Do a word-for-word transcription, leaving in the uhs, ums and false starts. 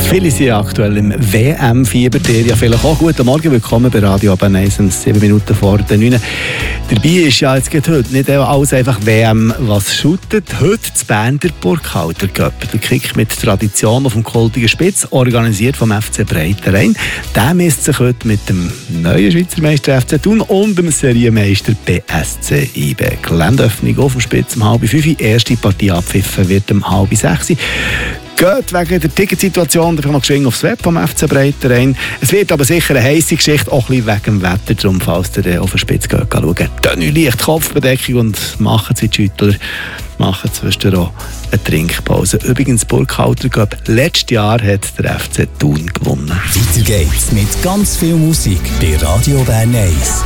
Viele sind aktuell im W M-Fieber. Ja, vielleicht auch. Guten Morgen, willkommen bei Radio Bern eins, sieben Minuten vor der neun. Dabei ist ja jetzt heute nicht alles einfach W M, was shootet. Heute das Berner Burkhalter Cup. Der Kick mit Tradition auf dem Koltigen Spitz, organisiert vom F C Breitenrein. Der misst sich heute mit dem neuen Schweizer Meister F C Thun und dem Serienmeister B S C I B. Geländeöffnung auf dem Spitz um halb fünf. Erste Partie abpfiffen wird um halb sechs. Geht wegen der Ticketsituation davon noch geschwind aufs Web vom F C Breitenrein. Es wird aber sicher eine heisse Geschichte, auch ein bisschen wegen dem Wetter. Darum, falls ihr auf den Spitz geht, schauen. Tenue leicht, Kopfbedeckung und machen Sie die Schüttler. Machen zwischendurch auch eine Trinkpause. Übrigens, Burkhalter Cup. Letztes Jahr hat der F C Thun gewonnen. Weiter geht's mit ganz viel Musik bei Radio Bern eins.